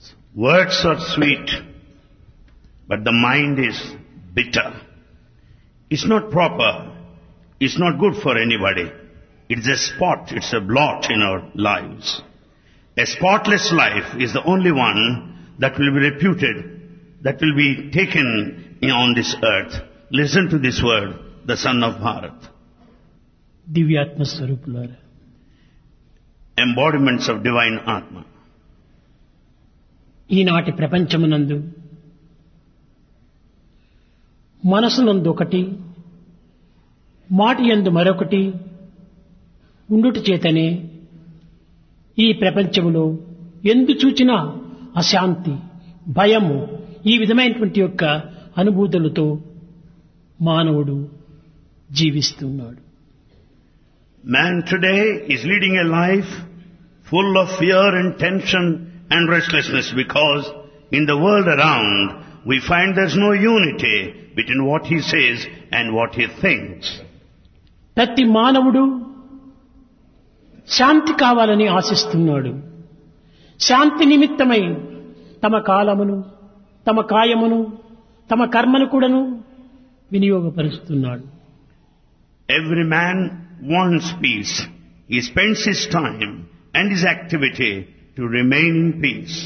Words are sweet, but the mind is bitter. It's not proper. It's not good for anybody. It's a spot, it's a blot in our lives. A spotless life is the only one that will be reputed, that will be taken on this earth. Listen to this word, the Son of Bharat. దివ్యాత్మ స్వరూపులారా, Embodiments of divine Atma. ఈనాటి ప్రపంచమునందు మనసునందు ఒకటి, మాటియందు మరొకటి ఉండుట చేతనే ఈ ప్రపంచములో ఎందు చూచినా అశాంతి, భయము, ఈ విధమైనటువంటి యొక్క అనుభూతులతో మానవుడు జీవిస్తున్నాడు. Man today is leading a life full of fear and tension and restlessness because in the world around we find there's no unity between what he says and what he thinks. ప్రతి మానవుడు శాంతి కావాలని ఆశిస్తున్నాడు. శాంతి నిమిత్తమై తమ కాలమును, తమ కాయమును, తమ కర్మను కూడాను వినియోగపరుస్తున్నాడు. Every man wants peace. He spends his time and his activity to remain in peace.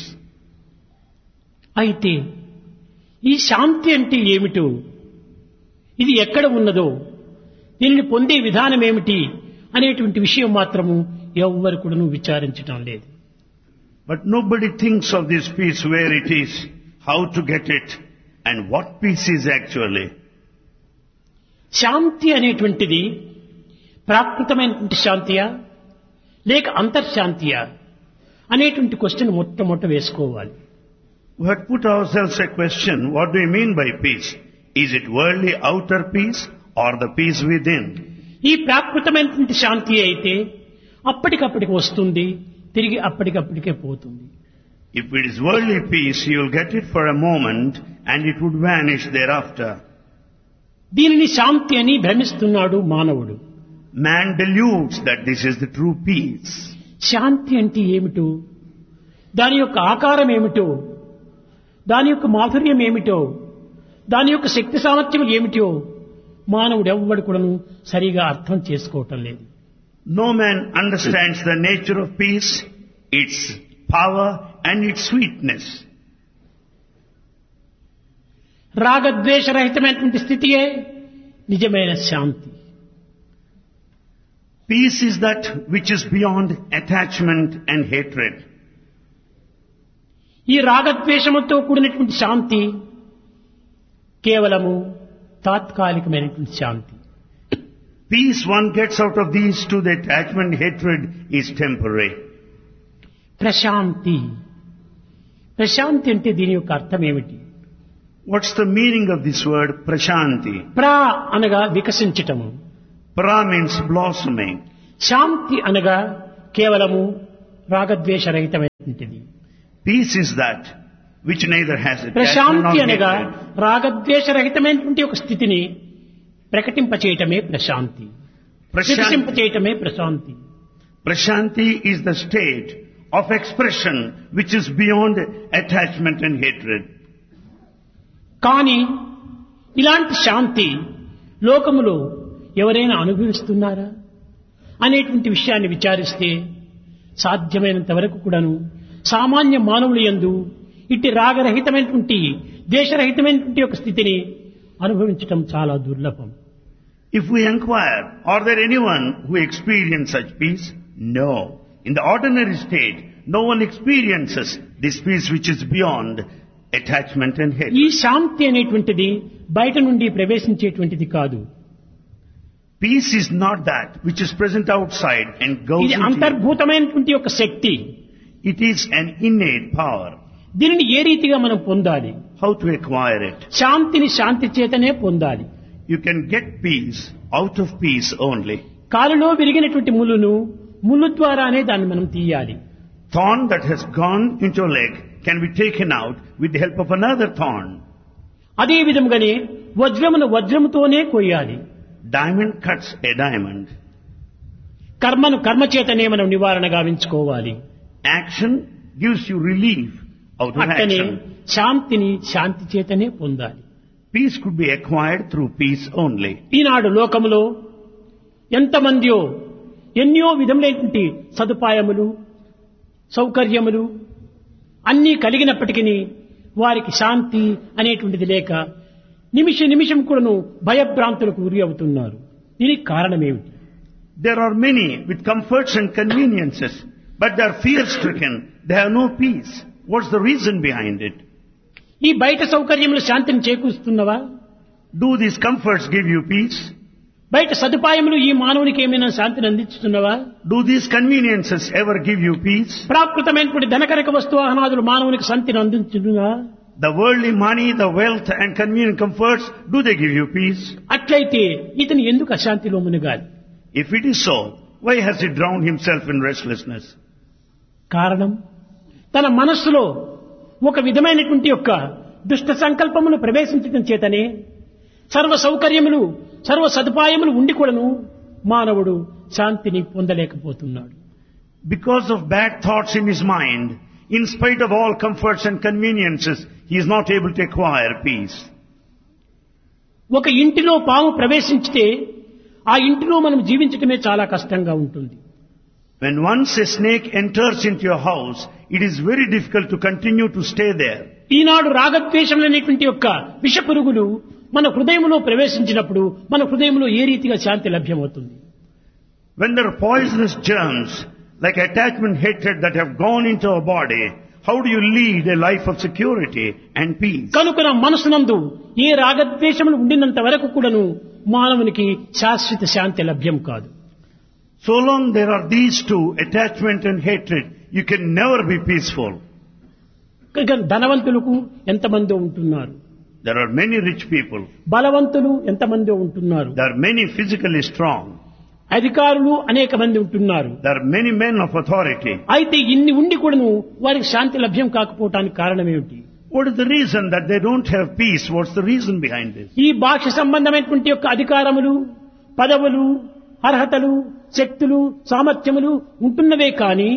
అయితే ఈ శాంతి అంటే ఏమిటో, ఇది ఎక్కడ ఉన్నదో, దీనిని పొందే విధానం ఏమిటి అనేటువంటి విషయం మాత్రము ఎవ్వరు కూడాను విచారించటం లేదు. But nobody thinks of this peace, where it is, how to get it, and what peace is actually. శాంతి అనేటువంటిది ప్రాకృతమైనటువంటి శాంతియా లేక అంతర్శాంతియా అనేటువంటి క్వశ్చన్ మొట్టమొదట వేసుకోవాలి. We have put ourselves a question, what do we mean by peace? Is it worldly outer peace or the peace within? ఈ ప్రాకృతమైనటువంటి శాంతి అయితే అప్పటికప్పటికి వస్తుంది, తిరిగి అప్పటికప్పటికే పోతుంది. If it is worldly peace, you will get it for a moment and it would vanish thereafter. దీనిని శాంతి అని భ్రమిస్తున్నాడు మానవుడు. Man deludes that this is the true peace. శాంతి అంటే ఏమిటో, దాని యొక్క ఆకారం ఏమిటో, దాని యొక్క మాధుర్యం ఏమిటో, దాని యొక్క శక్తి సామర్థ్యం ఏమిటో మానవుడు ఎవ్వడు కూడాను సరిగా అర్థం చేసుకోవటం లేదు. No man understands the nature of peace, its power and its sweetness. రాగద్వేషరహితమైనటువంటి స్థితియే నిజమైన శాంతి. Peace is that which is beyond attachment and hatred. ఈ రాగద్వేషముతో కూడినటువంటి శాంతి కేవలము తాత్కాలికమైనటువంటి శాంతి. Peace one gets out of these two, the attachment, hatred, is temporary. Prashanti, Prashanti అంటే దీని యొక్క అర్థం ఏమిటి? What's the meaning of this word prashanti? ప్రా అనగా వికసించటము, Pra means blossoming. శాంతి అనగా కేవలము రాగద్వేషరహితమైనటువంటిది. Peace is that which neither has attachment Prashanti nor అనగా hatred. రాగద్వేషరహితమైనటువంటి ఒక స్థితిని ప్రకటింపచేయటమే Prashanti, వికసింపచేయటమే Prashanti. Prashanti is the state of expression which is beyond attachment and hatred. కానీ ఇలాంటి శాంతి లోకములో ఎవరైనా అనుభవిస్తున్నారా అనేటువంటి విషయాన్ని విచారిస్తే సాధ్యమైనంత వరకు కూడాను సామాన్య మానవుల యందు ఇట్టి రాగరహితమైనటువంటి ద్వేషరహితమైనటువంటి ఒక స్థితిని అనుభవించటం చాలా దుర్లభం. If we inquire, are there anyone who experiences such peace? No. In the ordinary state, no one experiences this peace which is beyond attachment and hatred. ఈ శాంతి అనేటువంటిది బయట నుండి ప్రవేశించేటువంటిది కాదు. Peace is not that which is present outside and goes ఇది into you. అంతర్భూతమైనటువంటి ఒక శక్తి. It is an innate power. దీనిని ఏ రీతిగా మనం పొందాలి? How to acquire it? శాంతిని శాంతి చేతనే పొందాలి. You can get peace out of peace only. కాలులో విరిగినటువంటి ముళ్ళును ముళ్ళు ద్వారానే దాన్ని మనం తీయాలి. Thorn that has gone into a leg can be taken out with the help of another thorn. అదే విధముగానే వజ్రమును వజ్రముతోనే కొయ్యాలి. Diamond cuts a diamond. కర్మను కర్మ చేతనే మనం నివారణ గావించుకోవాలి. Action gives you relief out of అట్టనే action. శాంతిని శాంతి చేతనే పొందాలి. Peace could be acquired through peace only. ఈనాడు లోకములో ఎంతమందియో ఎన్నో విధములైనటువంటి సదుపాయములు సౌకర్యములు అన్నీ కలిగినప్పటికీ వారికి శాంతి అనేటువంటిది లేక నిమిషం కూడాను భయభ్రాంతులకు గురి అవుతున్నారు. దీనికి కారణమేమిటి? There are many with comforts and conveniences, but they are fear-stricken. They have no peace. What's the reason behind it? ఈ బయట సౌకర్యములు శాంతిని చేకూరుస్తున్నవా? Do these comforts give you peace? బయట సదుపాయములు ఈ మానవునికి ఏమైనా శాంతిని అందిస్తున్నవా? Do these conveniences ever give you peace? ప్రాకృతమైనటువంటి ధనకరక వస్తువాహనాదులు మానవునికి శాంతిని అందించుతున్నా? The worldly money, the wealth and convenient comforts, do they give you peace? అట్లయితే ఇతను ఎందుకు అశాంతిలో మునిగాలి? If it is so, why has he drowned himself in restlessness? కారణం తన మనస్సులో ఒక విధమైనటువంటి యొక్క దుష్ట సంకల్పమును ప్రవేశించడం చేతనే సర్వ సౌకర్యములు సర్వ సదుపాయములు ఉండి కూడాను మానవుడు శాంతిని పొందలేకపోతున్నాడు. Because of bad thoughts in his mind, in spite of all comforts and conveniences, he is not able to acquire peace. ఒక ఇంటిలో పాము ప్రవేశించితే ఆ ఇంటిలో మనం జీవించటమే చాలా కష్టంగా ఉంటుంది. When once a snake enters into your house, it is very difficult to continue to stay there. ఈనాడు రాగద్వేషములనేటువంటి యొక్క విష పురుగులు మన హృదయంలో ప్రవేశించినప్పుడు మన హృదయంలో ఏ రీతిగా శాంతి లభ్యమవుతుంది? When there are poisonous germs, like attachment, hatred that have gone into our body, how do you lead a life of security and peace? కనుక నా మనసునందు ఏ రాగద్వేషములు ఉండినంత వరకు కూడాను మానవునికి శాశ్వత శాంతి లభ్యం కాదు. So long there are these two, attachment and hatred, you can never be peaceful. కనుక ధనవంతులకు ఎంతమంది ఉంటున్నారు, There are many rich people. బలవంతులు ఎంతమంది ఉంటున్నారు, There are many physically strong. అధికారులు అనేక మంది ఉంటున్నారు. There are many men of authority. అయితే ఇన్ని ఉండి కూడాను వారికి శాంతి లభ్యం కాకపోవటానికి కారణం ఏమిటి? What is the reason that they don't have peace? What's the reason behind this? ఈ బాహ్య సంబంధమైనటువంటి యొక్క అధికారములు పదవులు అర్హతలు శక్తులు సామర్థ్యములు ఉంటున్నవే కానీ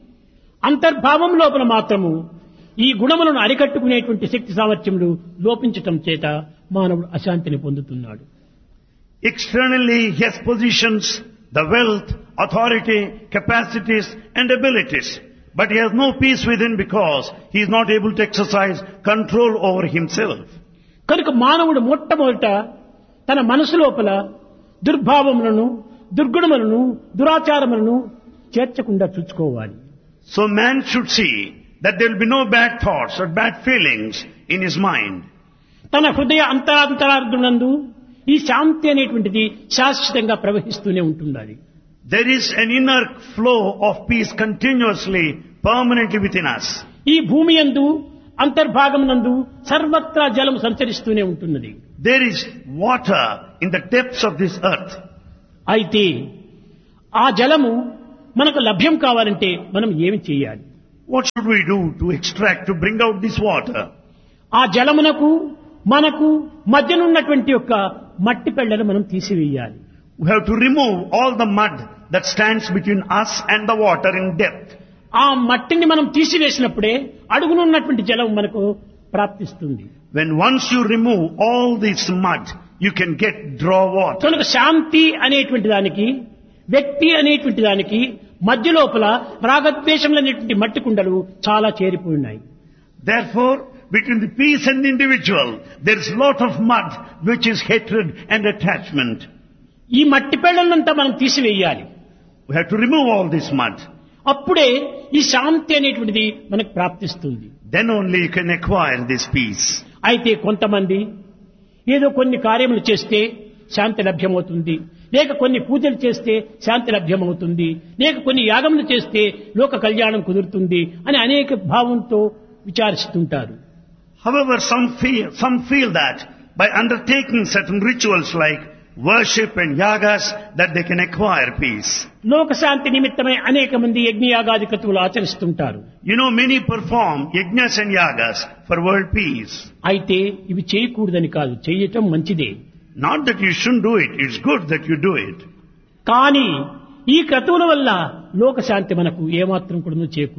అంతర్భావం లోపల మాత్రము ఈ గుణములను అరికట్టుకునేటువంటి శక్తి సామర్థ్యములు లోపించటం చేత మానవుడు అశాంతిని పొందుతున్నాడు. Externally, he has positions, the wealth, authority, capacities and abilities. But he has no peace within because he is not able to exercise control over himself. కనుక మానవుడు మొట్టమొదట తన మనసు లోపల దుర్భావములను దుర్గుణములను దురాచారములను చేర్చకుండా చూసుకోవాలి. So man should see that there will be no bad thoughts or bad feelings in his mind. తన హృదయ అంతరాంతరార్ధునందు ఈ శాంతి అనేటువంటిది శాశ్వతంగా ప్రవహిస్తూనే ఉంటుండాలి. There is an inner flow of peace continuously, permanently within us. ఈ భూమి యందు అంతర్భాగమునందు సర్వత్రా జలం సంచరిస్తూనే ఉంటున్నది. There is water in the depths of this earth. అయితే ఆ జలము మనకు లభ్యం కావాలంటే మనం ఏమి చేయాలి? What should we do to extract, to bring out this water? ఆ జలమునకు మనకు మధ్యనున్నటువంటి యొక్క మట్టి పెళ్లను మనం తీసివేయాలి. We have to remove all the mud that stands between us and the water in depth. ఆ మట్టిని మనం తీసివేసినప్పుడే అడుగునున్నటువంటి జలం మనకు ప్రాప్తిస్తుంది. When once you remove all this mud, you can draw water. కనుక శాంతి అనేటువంటి దానికి వ్యక్తి అనేటువంటి దానికి మధ్య లోపల రాగద్వేషములు అనేటువంటి మట్టి కుండలు చాలా చేరిపోయి ఉన్నాయి. Therefore, between the peace and the individual, there is lot of mud which is hatred and attachment. ఈ మట్టి పెళ్లంతా మనం తీసివేయాలి. We have to remove all this mud. అప్పుడే ఈ శాంతి అనేటువంటిది మనకు ప్రాప్తిస్తుంది. Then only you can acquire this peace. అయితే కొంతమంది ఏదో కొన్ని కార్యములు చేస్తే శాంతి లభ్యమవుతుంది, లేక కొన్ని పూజలు చేస్తే శాంతి లభ్యమవుతుంది, లేక కొన్ని యాగములు చేస్తే లోక కళ్యాణం కుదురుతుంది అని అనేక భావంతో విచారిస్తుంటారు. However, some feel that by undertaking certain rituals like worship and yagas that they can acquire peace. లోక శాంతి నిమిత్తమై అనేక మంది యజ్ఞయాగాది క్రతువులు ఆచరిస్తుంటారు. You know, many perform yajnas and yagas for world peace. అయితే ఇవి చేయకూడదని కాదు, చేయటం మంచిదే. Not that you shouldn't do it, it's good that you do it. కానీ ఈ క్రతువుల వల్ల లోక శాంతి మనకు ఏమాత్రం కూడా చేకూరదు.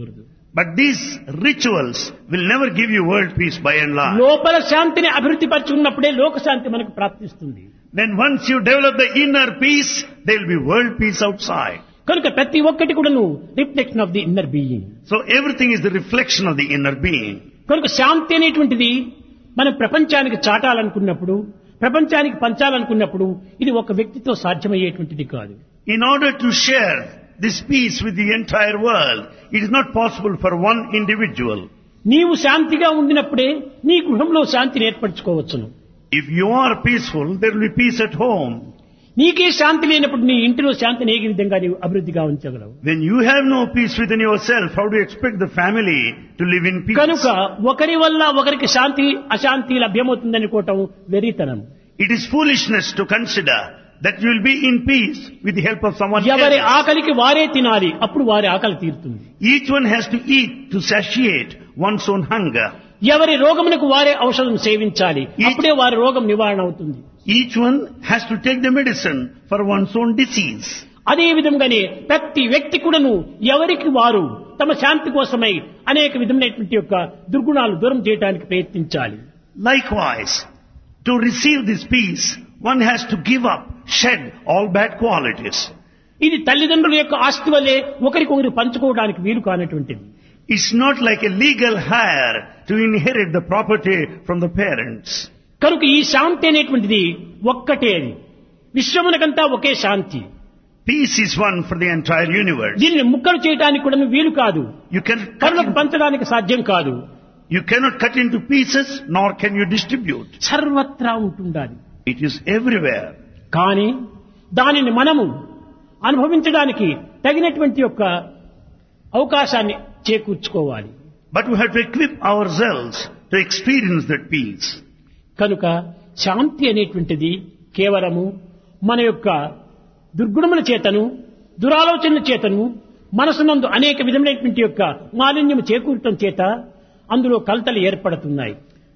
But these rituals will never give you world peace by and large. లోపల శాంతిని అభివృద్ధి పరచుకున్నప్పుడే లోక శాంతి మనకు ప్రాప్తిస్తుంది. Then once you develop the inner peace, there will be world peace outside. కనుక ప్రతి ఒక్కటి కూడాను reflection of the inner being. So everything is the reflection of the inner being. కనుక శాంతి అనేటువంటిది మనం ప్రపంచానికి చాటాలనుకున్నప్పుడు, ప్రపంచానికి పంచాలనుకున్నప్పుడు ఇది ఒక వ్యక్తితో సాధ్యమయ్యేటువంటిది కాదు. In order to share this peace with the entire world, it is not possible for one individual. నీవు శాంతిగా ఉండినప్పుడే నీ గృహంలో శాంతిని ఏర్పరచుకోవచ్చును. If you are peaceful, there will be peace at home. నీకే శాంతి లేనప్పుడు నీ ఇంటిలో శాంతిని ఏ విధంగా నీవు అభివృద్ధిగా ఉంచగలవు? When you have no peace within yourself, how do you expect the family to live in peace? కనుక ఒకరి వల్ల ఒకరికి శాంతి అశాంతి లభ్యమవుతుందనుకోవటం వెర్రితనం. It is foolishness to consider that you will be in peace with the help of someone ఎవరి else. ఆకలికి వారే తినాలి, అప్పుడు వారి ఆకలి తీరుతుంది. Each one has to eat to satiate one's own hunger. ఎవరి రోగమునకు వారే ఔషధం సేవించాలి, అప్పుడే వారి రోగం నివారణ అవుతుంది. Each one has to take the medicine for one's own disease. అదే విధంగానే ప్రతి వ్యక్తి కూడాను ఎవరికి వారు తమ శాంతి కోసమై అనేక విధమైనటువంటి యొక్క దుర్గుణాలు దూరం చేయడానికి ప్రయత్నించాలి. Likewise, to receive this peace, one has to give up, shed all bad qualities. ఇది తల్లిదండ్రుల యొక్క ఆస్తి వల్లే ఒకరికొకరు పంచుకోవడానికి వీలు కానటువంటిది. It's not like a legal hire to inherit the property from the parents. కనుక ఈ శాంతి అనేటువంటిది ఒక్కటే, అది విశ్వమునకంతా ఒకే శాంతి. Peace is one for the entire universe. దీన్ని ముక్కలు చేయడానికి కూడా వీలు కాదు, You can కరులకు పంచడానికి సాధ్యం కాదు. You cannot cut into pieces, nor can you distribute. సర్వత్రా ఉంటుండాలి. It is everywhere. కానీ దానిని మనము అనుభవించడానికి తగినటువంటి యొక్క అవకాశాన్ని చేకూర్చుకోవాలి. But we have to equip ourselves to experience that peace. కనుక శాంతి అనేటువంటిది కేవలము మన యొక్క దుర్గుణముల చేతను, దురాలోచనల చేతను, మనసునందు అనేక విధమైనటువంటి యొక్క మాలిన్యము చేకూరటం చేత అందులో కలతలు ఏర్పడుతున్నాయి.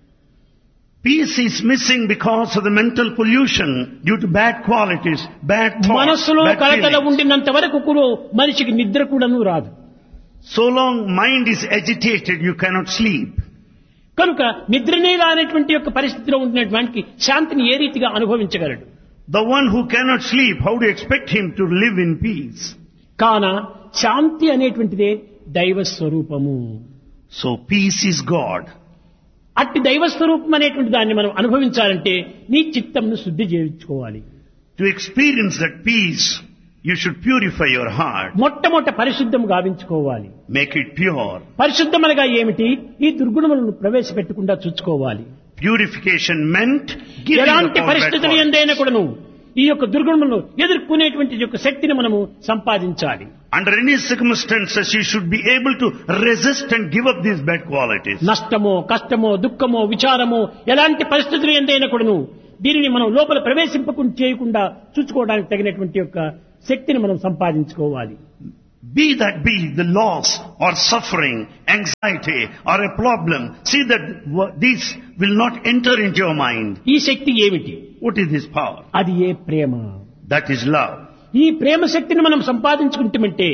Peace is missing because of the mental pollution due to bad qualities, bad thoughts, మనస్సులో bad కలతలు feelings. ఉండినంత వరకు కూడా మనిషికి నిద్ర కూడాను రాదు. So long mind is agitated, you cannot sleep. కనుక నిద్రనే రానటువంటి యొక్క పరిస్థితిలో ఉండినటువంటి శాంతిని ఏ రీతిగా అనుభవించగలడు? The one who cannot sleep, how do you expect him to live in peace? కాన శాంతి అనేటువంటిదే దైవ స్వరూపము. So peace is God. అట్టి దైవ స్వరూపం అనేటువంటి దాన్ని మనం అనుభవించాలంటే నీ చిత్తంను శుద్ధి చేయించుకోవాలి. To experience that peace, you should purify your heart. మొట్టమొదట పరిశుద్ధం గావించుకోవాలి. Make it pure. పరిశుద్ధమనగా ఏమిటి? ఈ దుర్గుణములను ప్రవేశపెట్టకుండా చూసుకోవాలి. Purification meant giving up ఎలాంటి all bad పరిస్థితులు qualities. ఎందైనా కూడాను ఈ యొక్క దుర్గుణములను ఎదుర్కొనేటువంటి యొక్క శక్తిని మనము సంపాదించాలి. Under any circumstances, you should be able to resist and give up these bad qualities. నష్టమో, కష్టమో, దుఃఖమో, విచారమో ఎలాంటి పరిస్థితులు ఎందైనా కూడాను దీనిని మనం లోపల ప్రవేశింపకుండా చేయకుండా చూసుకోవడానికి తగినటువంటి యొక్క శక్తిని మనం సంపాదించుకోవాలి. Be that be the loss or suffering, anxiety or a problem, see that these will not enter into your mind. ఈ శక్తి ఏమిటి? What is this power? అది ఏ ప్రేమ. That is love. ఈ ప్రేమ శక్తిని మనం సంపాదించుకుంటామంటే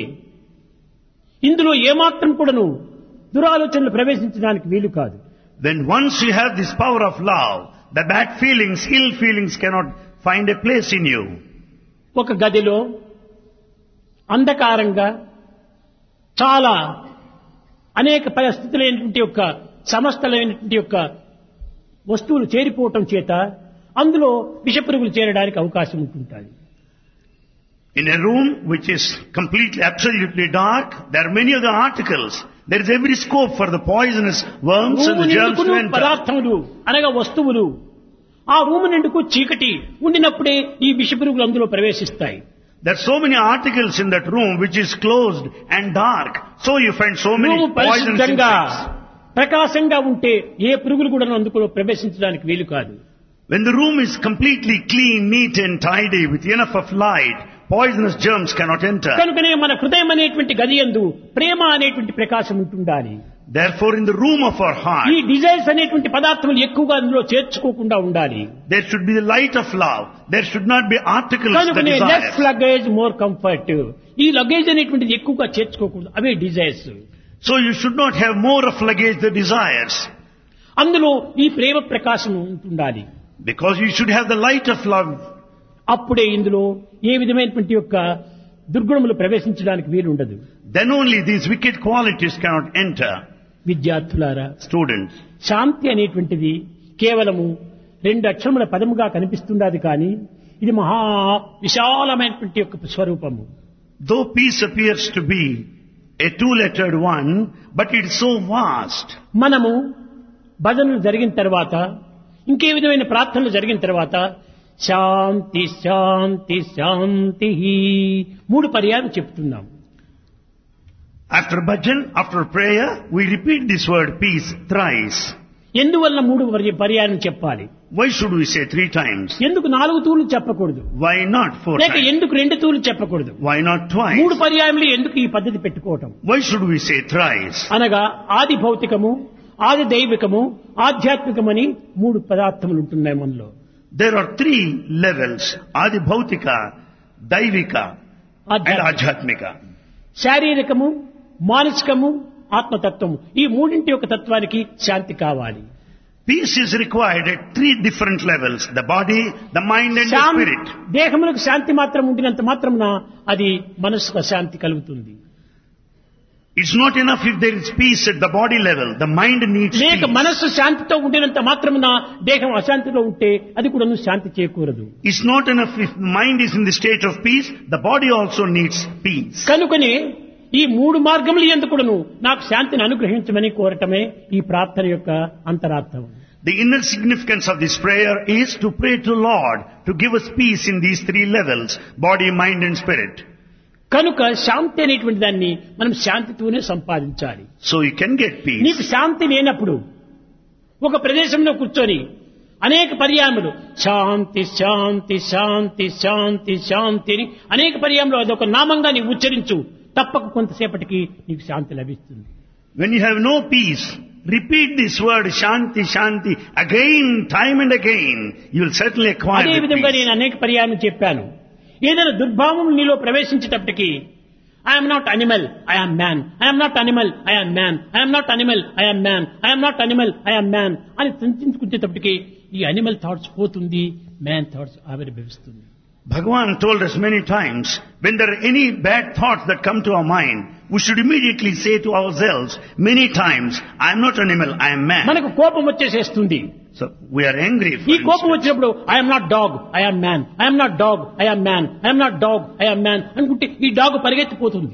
ఇందులో ఏమాత్రం కూడాను దురాలోచనలు ప్రవేశించడానికి వీలు కాదు. Then once you have this power of love, the bad feelings, ill feelings cannot find a place in you. ఒక గదిలో అంధకారంగా చాలా అనేక పరిస్థితులైనటువంటి యొక్క సమస్తలైనటువంటి యొక్క వస్తువులు చేరిపోవటం చేత అందులో విషపురుగులు చేరడానికి అవకాశం ఉంటుంటుంది. In a room which is completely, absolutely dark, there are many other articles. There is every scope for the poisonous worms and the germs to enter. పదార్థములు అనగా వస్తువులు ఆ రూము నిండుకు చీకటి ఉండినప్పుడే ఈ విషపురుగులు అందులో ప్రవేశిస్తాయి. There are so many articles in that room which is closed and dark. So you find so many room poisonous పరిశుద్ధంగా insects. ప్రకాశంగా ఉంటే ఏ పురుగులు కూడా అందులో ప్రవేశించడానికి వీలు కాదు. When the room is completely clean, neat and tidy with enough of light, poisonous germs cannot enter. కనుకనే మన హృదయం అనేటువంటి గది యందు ప్రేమ అనేటువంటి ప్రకాశం ఉంటుండాలి. Therefore, in the room of our ఈ heart, డిజైర్స్ అనేటువంటి పదార్థములు ఎక్కువగా అందులో చేర్చుకోకుండా ఉండాలి. there should be the light of love. There should not be articles that కనుకనే less desire. Luggage more comfort. ఈ లగేజ్ అనేటువంటిది ఎక్కువగా చేర్చుకోకూడదు, అవే desires. So you should not have more of luggage the desires, అందులో ఈ ప్రేమ ప్రకాశం ఉంటుండాలి. because you should have the light of love. అప్పుడే ఇందులో ఏ విధమైనటువంటి యొక్క దుర్గుణములు ప్రవేశించడానికి వీలు ఉండదు. Then only these wicked qualities cannot enter. విద్యార్థులారా, Students, శాంతి అనేటువంటిది కేవలము 2 అక్షరముల పదముగా కనిపిస్తున్నది కానీ ఇది మహా విశాలమైనటువంటి యొక్క స్వరూపము. though peace appears to be a 2-lettered one, but it is so vast. మనము భజనలు జరిగిన తర్వాత, ఇంకే విధమైన ప్రార్థనలు జరిగిన తర్వాత శాంతి శాంతి శాంతి 3 పర్యాయాలు చెప్తున్నాం. After bhajan, after prayer, we repeat this word peace thrice. ఎందువల్ల 3 పర్యాయాలు చెప్పాలి? Why should we say 3 times? ఎందుకు 4 తూర్లు చెప్పకూడదు? Why not 4 లేక times? ఎందుకు 2 తూర్లు చెప్పకూడదు? Why not 3 twice? పర్యాయములు ఎందుకు ఈ పద్ధతి పెట్టుకోవటం? Why should we say thrice? అనగా ఆది భౌతికము, ఆది దైవికము, ఆధ్యాత్మికమని 3 పదార్థములు ఉంటున్నాయి మనలో. There are 3 levels: Adi Bhautika, Daivika and Ajhatmika. శారీరకము, మానసికము, ఆత్మతత్వము, ఈ 3 యొక్క తత్వానికి శాంతి కావాలి. Peace is required at 3 different levels: the body, the mind and the spirit. దేహములకు శాంతి మాత్రం ఉండినంత మాత్రమున అది మనసుకు శాంతి కలుగుతుంది. It's not enough if there is peace at the body level. The mind needs లేక peace. మనస్సు శాంతితో ఉండినంత మాత్రమున దేహం అశాంతిలో ఉంటే అది కూడా శాంతి చేకూరదు. It's not enough if the mind is in the state of peace. The body also needs peace. కనుకనే ఈ 3 మార్గములు ఎందుకును నాకు శాంతిని అనుగ్రహించమని కోరటమే ఈ ప్రార్థన యొక్క అంతరార్థం. The inner significance of this prayer is to pray to Lord to give us peace in these 3 levels: body, mind and spirit. కనుక శాంతి అనేటువంటి దాన్ని మనం శాంతితోనే సంపాదించాలి. So you can get peace. నీకు శాంతి లేనప్పుడు ఒక ప్రదేశంలో కూర్చొని అనేక పర్యాయములు శాంతి శాంతి శాంతి శాంతి శాంతి అని అనేక పర్యాయములు అదొక నామంగా నీవు ఉచ్చరించు, తప్పక కొంతసేపటికి నీకు శాంతి లభిస్తుంది. When you have no peace, repeat this word Shanti Shanti again, time and again. You will certainly acquire అదే the విధంగా peace. నేను అనేక పర్యాయం చెప్పాను. ఏదైనా దుర్భావం నీలో ప్రవేశించేటప్పటికి I'm not animal, I'm man, I'm not animal, I'm man, I'm not animal, I'm man, I'm not animal, I'm man అని చింతించుకునేటప్పటికి ఈ అనిమల్ థాట్స్ పోతుంది, man thoughts ఆవిర్భవిస్తుంది. Bhagavan told us many times, when there are any bad thoughts that come to our mind, we should immediately say to ourselves many times, I am not animal, I am man. మనకు కోపం వచ్చేసేస్తుంది. So we are angry. ఈ కోపం వచ్చినప్పుడు I'm not dog, I'm man, I'm not dog, I'm man, I'm not dog, I'm man అనుకుంటే ఈ dog పరిగెత్తిపోతుంది.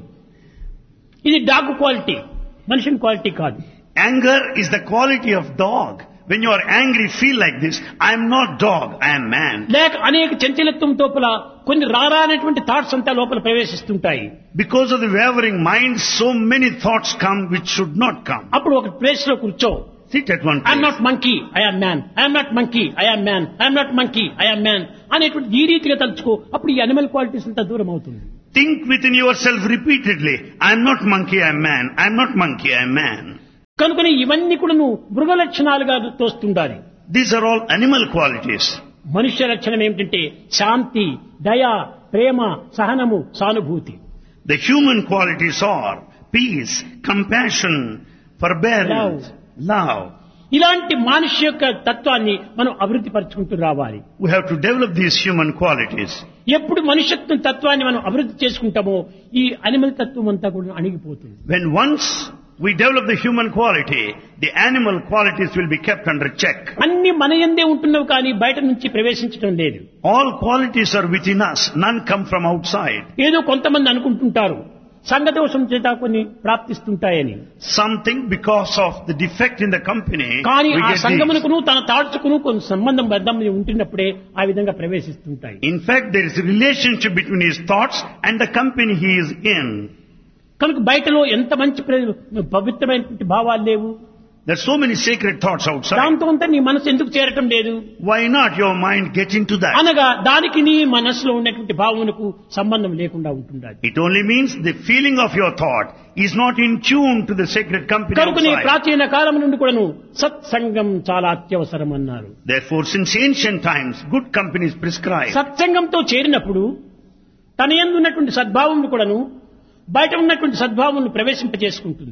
ఇది dog quality, మనిషిని quality కాదు. Anger is the quality of dog. When you are angry, feel like this: I am not dog, I am man. లేక అనేక చంచలత్వం లోపల కొన్ని రారానేటువంటి thoughts అంతా లోపల ప్రవేశిస్తుంటాయి. Because of the wavering mind, so many thoughts come which should not come. అప్పుడు ఒక place లో కూర్చో. Sit at one I'm place. Not monkey, I'm man, I'm not monkey, I'm man, I'm not monkey, I'm man అనేటువంటి ఈ రీతిగా తలుచుకో. అప్పుడు ఈ animal qualities అంతా దూరం అవుతుంది. Think within yourself repeatedly: I am not monkey, I am man. I am not monkey, I am man. కనుకని ఇవన్నీ కూడా నువ్వు మృగ లక్షణాలుగా తోస్తుండాలి. These are all animal qualities. మనుష్య లక్షణం ఏమిటంటే శాంతి, దయ, ప్రేమ, సహనము, సానుభూతి. The human qualities are peace, compassion, forbearance, love. ఇలాంటి మనిషి యొక్క తత్వాన్ని మనం అభివృద్ధి పరుచుకుంటూ రావాలి. We have to develop these human qualities. ఎప్పుడు మనుష్యత్వం తత్వాన్ని మనం అభివృద్ధి చేసుకుంటామో ఈ అనిమల్ తత్వం అంతా కూడా అణిగిపోతుంది. When once we develop the human quality, the animal qualities will be kept under check. అన్ని మన యందే ఉంటున్నవి కానీ బయట నుంచి ప్రవేశించడం లేదు. All qualities are within us, none come from outside. ఏదో కొంతమంది అనుకుంటుంటారు సంఘదోషం చేత కొన్ని ప్రాప్తిస్తుంటాయని. Something because of the defect in the company. కానీ we ఆ get these. సంఘమునకును తన తాడ్చుకును కొంత సంబంధం బద్ధం ఉంటున్నప్పుడే ఆ విధంగా ప్రవేశిస్తుంటాయి. In fact, there is a relationship between his thoughts and the company he is in. కనుక బయటలో ఎంత మంచి పవిత్రమైనటువంటి భావాలు లేవు. There are so many sacred thoughts outside. దాంతో అంతా నీ మనసు ఎందుకు చేరటం లేదు? Why not your mind get into that? అనగా దానికి నీ మనసులో ఉన్నటువంటి భావనకు సంబంధం లేకుండా ఉంటుండాలి. It only means the feeling of your thought is not in tune to the sacred company కనుక నీ outside. ప్రాచీన కాలం నుండి కూడాను సత్సంగం చాలా అత్యవసరం అన్నారు. Therefore, since ancient times, good company is prescribed. సత్సంగంతో చేరినప్పుడు తన యందు ఉన్నటువంటి సద్భావం కూడాను బయట ఉన్నటువంటి సద్భావం ప్రవేశింపజేసుకుంటుంది.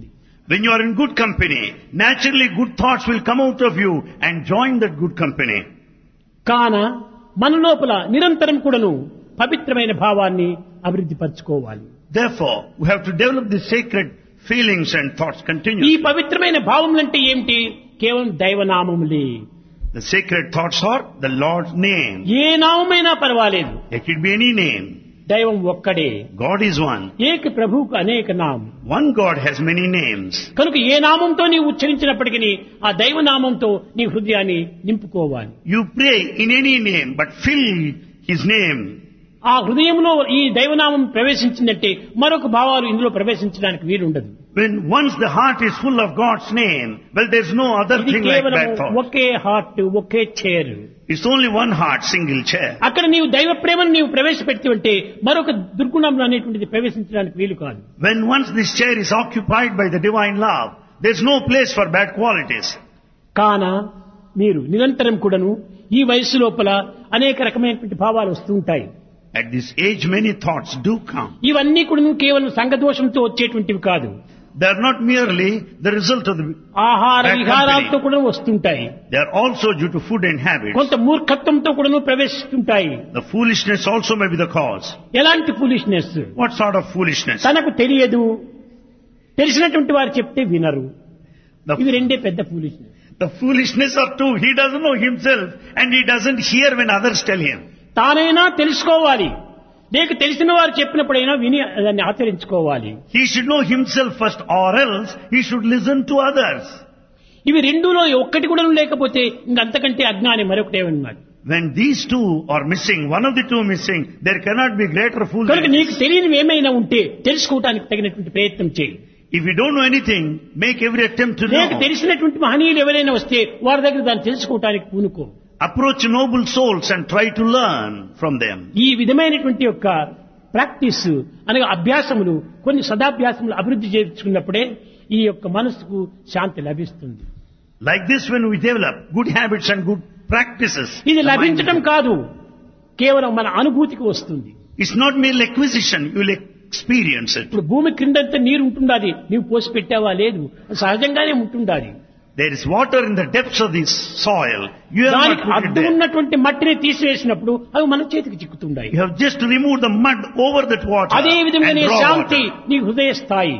When you are in good company, naturally good thoughts will come out of you and join that good company. కాన మన లోపల నిరంతరం కూడాను పవిత్రమైన భావాన్ని అభివృద్ధి పరచుకోవాలి. Therefore, we have to develop the sacred feelings and thoughts ఈ continuously. పవిత్రమైన భావములంటే ఏమిటి? కేవలం దైవనామములే. The sacred thoughts are the Lord's name. ఏ నామమైనా పర్వాలేదు, It could be any name. దైవం ఒక్కడే. God is one. ఏక ప్రభువుకు అనేక నామం. One God has many names. కనుక ఏ నామంతో నీవు ఉచ్చరించినప్పటికీ ఆ దైవనామంతో నీ హృదయాన్ని నింపుకోవాలి. You pray in any name, but fill His name. ఆ హృదయంలో ఈ దైవనామం ప్రవేశించిందంటే మరొక భావాలు ఇందులో ప్రవేశించడానికి వీలుండదు. When once the heart is full of God's name, well, there's no other ఇది thing like కేవలం bad thoughts. Okay heart, okay chair. It's only one heart, single chair. అక్కడ నీవు దైవ ప్రేమను నీవు ప్రవేశపెడితే మరొక దుర్గుణం అనేటువంటిది ప్రవేశించడానికి వీలు కాదు. When once this chair is occupied by the divine love, there's no place for bad qualities. కాన మీరు నిరంతరం కూడాను ఈ వయస్సు లోపల అనేక రకమైనటువంటి భావాలు వస్తూ ఉంటాయి. At this age, many thoughts do come. ఇవన్నీ కూడా కేవలం సంఘదోషంతో వచ్చేటువంటివి కాదు. They are not merely the result of the ఆహార bad విహారాలతో company. కూడా వస్తుంటాయి. They are also due to food and habits. కొంత మూర్ఖత్వంతో కూడా ప్రవేశిస్తుంటాయి. The foolishness also may be the cause. ఎలాంటి foolishness? What sort of foolishness? తనకు తెలియదు, తెలిసినటువంటి వారు చెప్తే వినరు. ఇవి The, రెండే పెద్ద foolishness. the foolishness of two, he doesn't know himself and he doesn't hear when others tell him. తానైనా తెలుసుకోవాలి, లేక తెలిసిన వారు చెప్పినప్పుడైనా విని దాన్ని ఆచరించుకోవాలి. He should know himself first, or else he should listen to others. ఇవి రెండులో ఒక్కటి కూడా లేకపోతే ఇంకంతకంటే అజ్ఞాని మరొకటి ఏమన్నమాట. When these two are missing, one of the two missing, there cannot be greater కనుక foolishness. నీకు తెలియనివి ఏమైనా ఉంటే తెలుసుకోవడానికి తగినటువంటి ప్రయత్నం చేయి. If you don't know anything, make every attempt to లేక know. తెలిసినటువంటి మహనీయులు ఎవరైనా వస్తే వారి దగ్గర దాన్ని తెలుసుకోవడానికి పూనుకో. Approach noble souls and try to learn from them. ఈ విధమైనటువంటి యొక్క ప్రాక్టీస్ అనగా అభ్యాసములు, కొన్ని సదాభ్యాసములు అభివృద్ధి చేసుకున్నప్పుడే ఈ యొక్క మనసుకు శాంతి లభిస్తుంది. Like this, when we develop good habits and good practices, ఇది the mind లభించడం will- కాదు, కేవలం మన అనుభూతికి వస్తుంది. it's not merely acquisition, you will experience it. ఇప్పుడు భూమి క్రిందంతా నీరు ఉంటుండాలి, నీవు పోసి పెట్టావా? లేదు, అది సహజంగానే ఉంటుండాలి. There is water in the depths of this soil. You have not దానికి put it అడ్డు there. ఉన్నటువంటి మట్టిని తీసివేసినప్పుడు అవి మన చేతికి చిక్కుతుండాయి. You have just to remove the mud over that water అదే and విధంగానే draw శాంతి water. నీ హృదయ స్థాయి.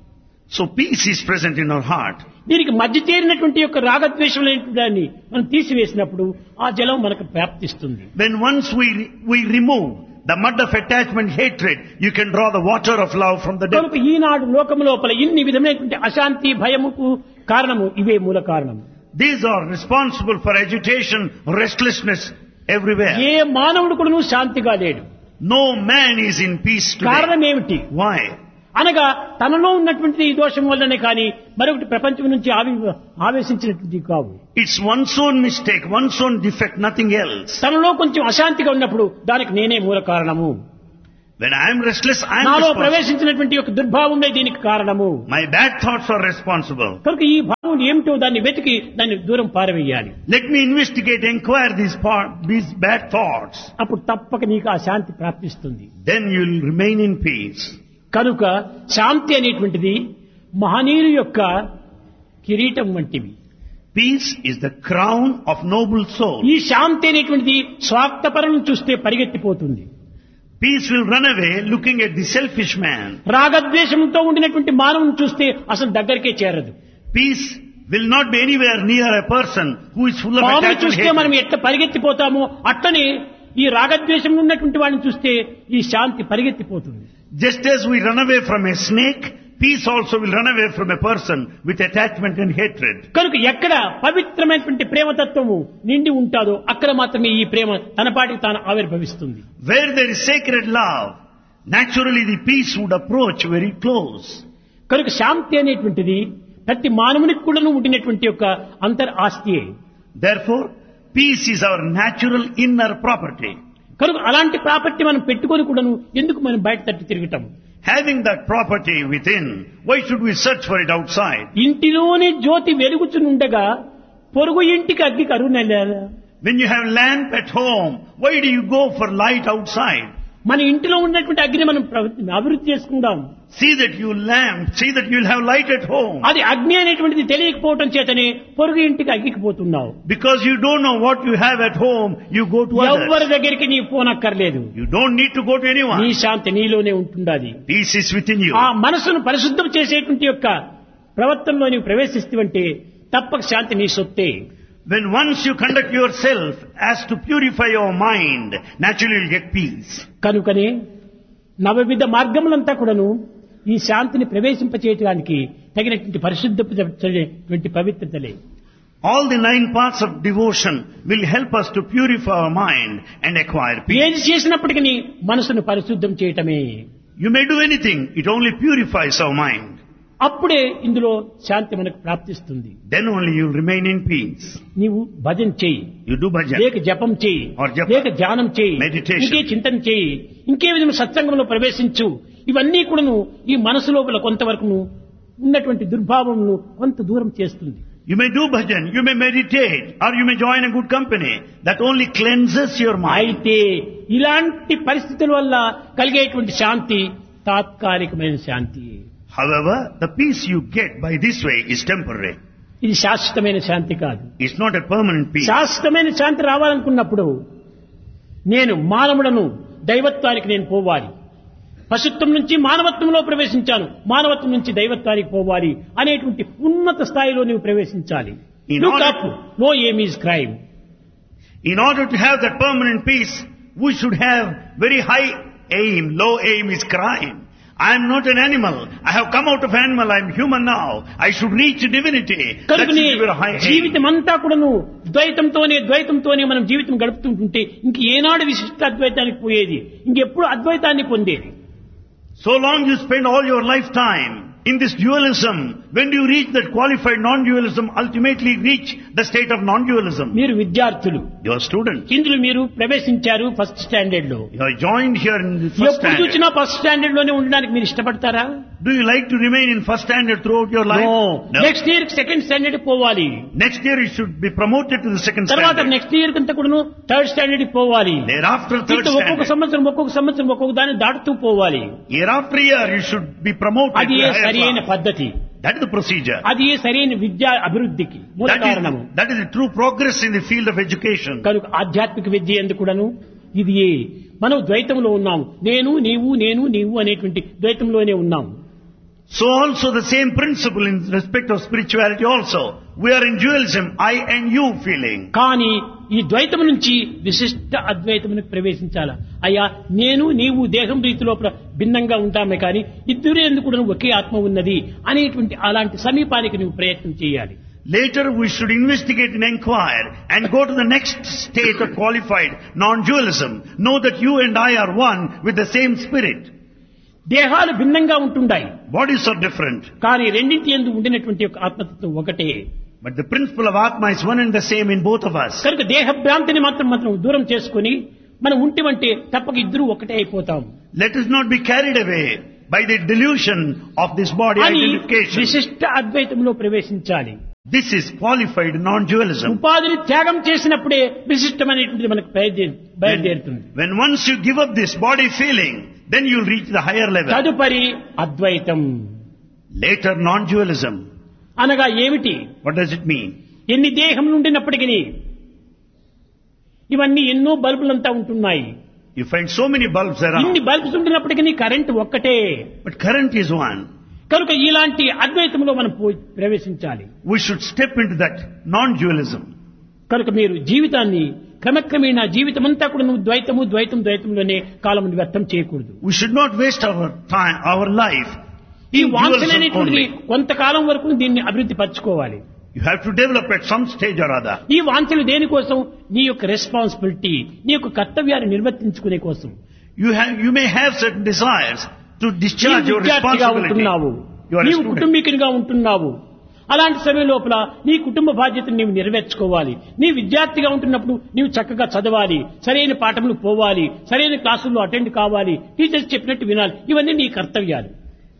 So peace is present in our heart. దీనికి మధ్య చేరినటువంటి యొక్క రాగద్వేషములైనటువంటి దాన్ని మనం తీసివేసినప్పుడు ఆ జలం మనకు ప్రాప్తిస్తుంది. When once we remove the mud of attachment, hatred, you can draw the water of love from the depth. కనుక ఈనాడు లోకము లోపల ఇన్ని విధమైనటువంటి అశాంతి భయముకు కారణము ఇవే మూల కారణం. These are responsible for agitation, restlessness everywhere. ఏ మానవుడు కూడా శాంతిగా లేడు. No man is in peace కారణం today. ఏమిటి? Why? అనగా తనలో ఉన్నటువంటి ఈ దోషం వల్లనే కానీ మరొకటి ప్రపంచం నుంచి ఆవేశించినటువంటి కావు. It's one's own mistake, one's own defect, nothing else. తనలో కొంచెం అశాంతిగా ఉన్నప్పుడు దానికి నేనే మూల కారణము. When I am restless, I am నాలో responsible. ప్రవేశించినటువంటి యొక్క దుర్భావమే దీనికి కారణము. My bad thoughts are responsible. కనుక ఈ భావం ఏమిటో దాన్ని వెతికి దాన్ని దూరం పారవేయాలి. Let me investigate, inquire these bad thoughts. అప్పుడు తప్పక నీకు ఆ శాంతి ప్రాప్తిస్తుంది. Then you will remain in peace. కనుక శాంతి అనేటువంటిది మహనీయుల యొక్క కిరీటం వంటివి. Peace is the crown of noble soul. ఈ శాంతి అనేటువంటిది స్వార్థపరం చూస్తే పరిగెత్తిపోతుంది. Peace will run away looking at the selfish man. రాగద్వేషంతో ఉండినటువంటి మానవుని చూస్తే అసలు దగ్గరికే చేరదు. Peace will not be anywhere near a person who is full of పాముని attachment. చూస్తే మనం ఎట్లా పరిగెత్తిపోతామో అట్లనే ఈ రాగద్వేషం ఉన్నటువంటి వాడిని చూస్తే ఈ శాంతి పరిగెత్తిపోతుంది. Just as we run away from a snake, peace also will run away from a person with attachment and hatred. కనుక ఎక్కడ పవిత్రమైనటువంటి ప్రేమతత్వము నిండి ఉంటాదో అక్కడ మాత్రమే ఈ ప్రేమ తన పాటికి తాను ఆవిర్భవిస్తుంది. Where there is sacred love, naturally the peace would approach very close. కనుక శాంతి అనేటువంటిది ప్రతి మానవునికి కూడా ఉండినటువంటి యొక్క అంతర్ ఆస్తియే. Therefore, peace is our natural inner property. కనుక అలాంటి ప్రాపర్టీ మనం పెట్టుకొని కూడాను ఎందుకు మనం బయట తట్టి తిరగటం? Having that property within, why should we search for it outside? ఇంటిలోనే జ్యోతి వెలుగుచునుండగా పొరుగు ఇంటికి అగ్గి కరువు నెల. When you have lamp at home, why do you go for light outside? మన ఇంటిలో ఉన్నటువంటి అగ్ని మనం అభివృద్ధి చేసుకుందాం. See that you'll have light at home. అది అగ్ని అనేటువంటిది తెలియకపోవటం చేతనే పొరుగు ఇంటికి అగ్గిపోతున్నావు. Because you don't know what you have at home, you go to others. ఎవరి దగ్గరికి నీ పోనక్కర్లేదు. You don't need to go to anyone. నీ శాంతి నీలోనే ఉంటుండాది. Peace is within you. ఆ మనసును పరిశుద్ధం చేసేటువంటి యొక్క ప్రవర్తనలో నీవు ప్రవేశిస్తేవంటే తప్పక శాంతి నీ సొత్తే. When once you conduct yourself as to purify your mind, naturally you'll get peace. కనుకనే నవవిధ మార్గములంతా కూడాను ఈ శాంతిని ప్రవేశింపచేయడానికి తగినటువంటి పరిశుద్ధమైనటువంటి పవిత్రతలే. All the 9 parts of devotion will help us to purify our mind and acquire peace. ఏది చేసినప్పటికీ మనసును పరిశుద్ధం చేయటమే. You may do anything, it only purifies our mind. అప్పుడే ఇందులో శాంతి మనకు ప్రాప్తిస్తుంది. Then only you remain in peace. నీవు భజన చెయ్యి, You do bhajan, లేక జపం చెయ్యి, or japa, లేక ధ్యానం చెయ్యి, meditation, ఇంకే చింతన చెయ్యి, ఇంకే విధంగా సత్సంగంలో ప్రవేశించు. ఇవన్నీ కూడాను ఈ మనసు లోపల కొంతవరకు ఉన్నటువంటి దుర్భావమును కొంత దూరం చేస్తుంది. You may do bhajan, you may meditate, or you may join a good company. That only cleanses your mind. అయితే ఇలాంటి పరిస్థితుల వల్ల కలిగేటువంటి శాంతి తాత్కాలికమైన శాంతి. However, the peace you get by this way is temporary. ఇది శాశ్వతమైన శాంతి కాదు. It's not a permanent peace. శాశ్వతమైన శాంతి రావాలనుకున్నప్పుడు నేను మానవుడను, దైవత్వానికి నేను పోవాలి. పశుత్వం నుంచి మానవత్వంలో ప్రవేశించాను, మానవత్వం నుంచి దైవత్వానికి పోవాలి అనేటువంటి ఉన్నత స్థాయిలో నీవు ప్రవేశించాలి. No aim is crime. In order to have that permanent peace, we should have very high aim. Low aim is crime. I am not an animal. I have come out of animal. I am human now. I should reach divinity. That is a very high aim. జీవితం అంతా కూడాను ద్వైతంతోనే మనం జీవితం గడుపుతుంటే ఇంక ఏనాడు విశిష్ట అద్వైతానికి పోయేది, ఇంకెప్పుడు అద్వైతాన్ని పొందేది? So long you spend all your lifetime in this dualism. When do you reach that qualified non-dualism, ultimately reach the state of non-dualism? మీరు విద్యార్థులు, You are students. ఇందులో మీరు ప్రవేశించారు ఫస్ట్ స్టాండర్డ్ లో. You are joined here in the first ఎప్పుడు standard. చూసినా first standard లోనే ఉండడానికి మీరు ఇష్టపడతారా? Do you like to remain in first standard throughout your life? No. Next year second standard పోవాలి. Next year you should be promoted to the second తర్వాత standard. Next year కంతా కూడా third standard పోవాలి. Thereafter third ఇట్లా ఒక్కొక్క standard. సంవత్సరం ఒక్కొక్క దాన్ని దాటుతూ పోవాలి. Year after year you should be promoted అది to a higher సరైన class. పద్ధతి. That is the procedure. అది సరైన విద్యా అభివృద్ధికి మూల కారణము. That is the true progress in the field of education. కనుక ఆధ్యాత్మిక విద్య ఎందుకు కూడాను ఇది మనం ద్వైతంలో ఉన్నాం. నేను నీవు అనేటువంటి ద్వైతంలోనే ఉన్నాం. So also the same principle in respect of spirituality also. We are in dualism, I and you feeling. కానీ ఈ ద్వైతం నుంచి విశిష్ట అద్వైతమునికి ప్రవేశించాలా. అయ్యా నేను నీవు దేహం రీతిలో భిన్నంగా ఉంటామే కానీ ఇద్దరు ఎందుకు ఒకే ఆత్మ ఉన్నది అనేటువంటి అలాంటి సమీపానికి నువ్వు ప్రయత్నం చేయాలి. Later we should investigate and inquire and go to the next state of qualified non-dualism. Know that you and I are one with the same spirit. దేహాలు భిన్నంగా ఉంటుండాయి, Bodies are different, కానీ రెండింటి యందు ఉండినటువంటి ఒక ఆత్మతత్వం ఒకటే. but the principle of Atma is one and the same in both of us. కనుక దేహ భ్రాంతిని మాత్రం దూరం చేసుకుని మనం ఉంటివంటే తప్పక ఇద్దరు ఒకటే అయిపోతాం. Let us not be carried away by the delusion of this body అని identification. విశిష్ట అద్వైతంలో ప్రవేశించాలి. This is qualified non-dualism. ఉపాధిని త్యాగం చేసినప్పుడే విశిష్టమైనటువంటిది మనకు బయలుదేరుతుంది. When once you give up this body feeling, then you'll reach the higher level. తదుపరి అద్వైతం Later non-dualism. అనగా ఏమిటి? What does it mean? ఎన్ని దేహం నుండినప్పటికీ ఇవన్నీ ఎన్నో బల్బులంతా ఉంటున్నాయి. You find so many bulbs ఇన్ని around, బల్బ్స్ ఉండినప్పటికీ కరెంట్ ఒక్కటే. but current is one. కనుక ఇలాంటి అద్వైతంలో మనం ప్రవేశించాలి. We should step into that non-dualism. కనుక మీరు జీవితాన్ని క్రమక్రమేణా జీవితమంతా కూడా నువ్వు ద్వైతంలోనే కాలం వ్యర్థం చేయకూడదు. We should not waste our time, our life ఈ in వాంఛన dualism అనేటువంటిది only. కొంతకాలం వరకు దీన్ని అభివృద్ధి పరచుకోవాలి. You have to develop at some stage or other. ఈ వాంఛలు దేనికోసం? నీ యొక్క రెస్పాన్సిబిలిటీ, నీ యొక్క కర్తవ్యాన్ని నిర్వర్తించుకునే కోసం. You may have certain desires to discharge నీవు your విద్యార్థిగా responsibility. ఉంటున్నావు, You are a నీవు student. కుటుంబీకునిగా ఉంటున్నావు. అలాంటి సమయం లోపల నీ కుటుంబ బాధ్యతను నీవు నెరవేర్చుకోవాలి. నీ విద్యార్థిగా ఉంటున్నప్పుడు నీవు చక్కగా చదవాలి, సరైన పాఠములు పోవాలి, సరైన క్లాసుల్లో అటెండ్ కావాలి, టీచర్స్ చెప్పినట్టు వినాలి. ఇవన్నీ నీ కర్తవ్యాలు.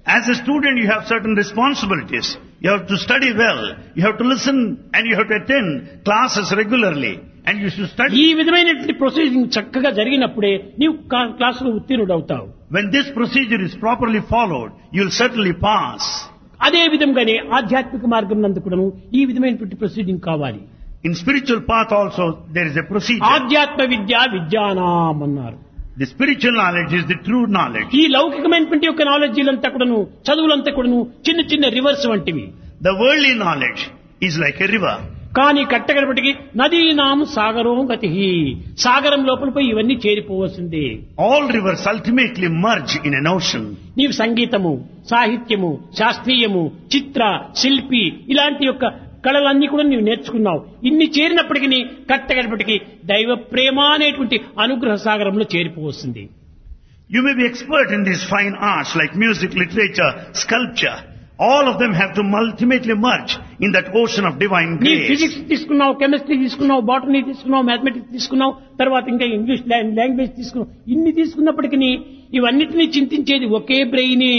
As a student, you have certain responsibilities. You have to study well. You have to listen and you have to attend classes regularly. And you should study. ఈ విధమైనటువంటి ప్రొసీజింగ్ చక్కగా జరిగినప్పుడే నీవు క్లాసులో ఉత్తీర్ణుడవుతావు. When this procedure is properly followed, you'll certainly pass. అదే విధంగానే ఆధ్యాత్మిక మార్గం నందు కూడాను ఈ విధమైనటువంటి ప్రొసీజింగ్ కావాలి. In spiritual path also, there is a procedure. ఆధ్యాత్మ విద్య విద్యానాం అన్నారు. The spiritual knowledge is the true knowledge. ఈ లౌకికమైనటువంటి యొక్క నాలెడ్జీలంతా కూడాను చదువులంతా కూడాను చిన్న చిన్న రివర్స్ వంటివి. The worldly knowledge is like a river. కానీ కట్టగడపటికి నదీనాం సాగరం గతి, సాగరం లోపల పోయి ఇవన్నీ చేరిపోవలసిందే. All rivers ultimately merge in an ocean. నీవు సంగీతము, సాహిత్యము, శాస్త్రీయము, చిత్ర, శిల్పి ఇలాంటి యొక్క కళలన్నీ కూడా నీవు నేర్చుకున్నావు. ఇన్ని చేరినప్పటికీ కట్టగడపటికి దైవ ప్రేమ అనేటువంటి అనుగ్రహ సాగరంలో చేరిపోవస్తుంది. You may be expert in these fine arts like music, literature, sculpture. All of them have to ultimately merge in that ocean of divine నీ grace. ఫిజిక్స్ తీసుకున్నావు, కెమిస్ట్రీ తీసుకున్నావు, బాటనీ తీసుకున్నావు, మ్యాథమెటిక్స్ తీసుకున్నావు, తర్వాత ఇంకా ఇంగ్లీష్ లాంగ్వేజ్ తీసుకున్నావు. ఇన్ని తీసుకున్నప్పటికీ ఇవన్నిటినీ చింతించేది ఒకే బ్రెయినే.